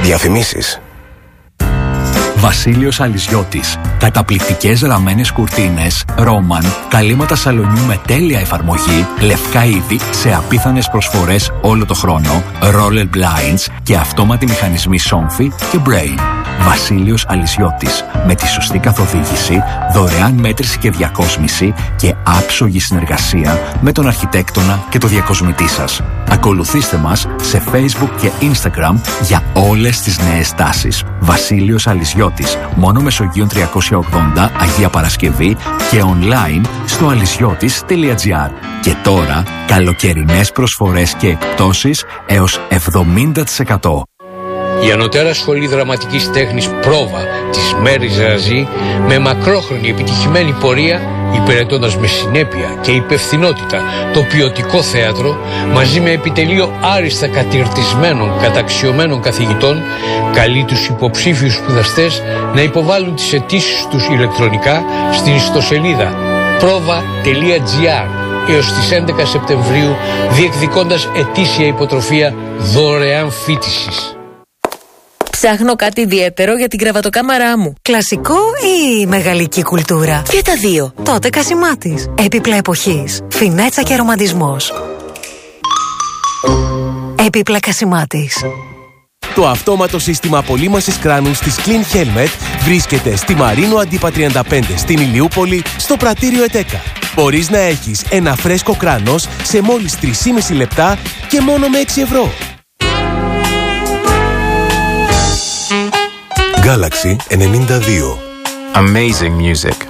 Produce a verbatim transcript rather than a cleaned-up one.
Διαφημίσεις. Βασίλειος Αλυζιώτης. Καταπληκτικές ραμμένες κουρτίνες, ρόμαν, καλύματα σαλονιού με τέλεια εφαρμογή, λευκά είδη σε απίθανες προσφορές όλο το χρόνο, roller blinds και αυτόματοι μηχανισμοί Somfy και Brain. Βασίλειος Αλυζιώτης. Με τη σωστή καθοδήγηση, δωρεάν μέτρηση και διακόσμηση και άψογη συνεργασία με τον αρχιτέκτονα και το διακοσμητή σας. Ακολουθήστε μας σε Facebook και Instagram για όλες τις νέες τάσεις. Βασίλειος Αλυζιώτης. Μόνο Μεσογείων τριακόσια ογδόντα Αγία Παρασκευή και online στο αλυζιώτης τελεία τζι άρ. Και τώρα καλοκαιρινές προσφορές και εκπτώσεις έως εβδομήντα τοις εκατό. Η Ανωτέρα Σχολή Δραματικής Τέχνης Πρόβα της Μέρης Ραζή, με μακρόχρονη επιτυχημένη πορεία, υπηρετώντας με συνέπεια και υπευθυνότητα το ποιοτικό θέατρο, μαζί με επιτελείο άριστα κατηρτισμένων καταξιωμένων καθηγητών, καλεί τους υποψήφιους σπουδαστές να υποβάλουν τις αιτήσεις τους ηλεκτρονικά στην ιστοσελίδα πρόβα τελεία τζι άρ έως τις έντεκα Σεπτεμβρίου, διεκδικώντας ετήσια υποτροφία δωρεάν φοιτησης. Ψάχνω κάτι ιδιαίτερο για την κρεβατοκάμαρά μου. Κλασικό ή μεγαλική κουλτούρα? Και τα δύο. Τότε Κασιμάτης. Έπιπλα εποχής. Φινέτσα και ρομαντισμός. Έπιπλα Κασιμάτης. Το αυτόματο σύστημα απολύμασης κράνους της Clean Helmet βρίσκεται στη Μαρίνο Αντίπα τριάντα πέντε στην Ηλιούπολη, στο πρατήριο ΕΤΕΚΑ. Μπορείς να έχεις ένα φρέσκο κράνος σε μόλις τρία και μισό λεπτά και μόνο με έξι ευρώ. Galaxy ενενήντα δύο. Amazing music.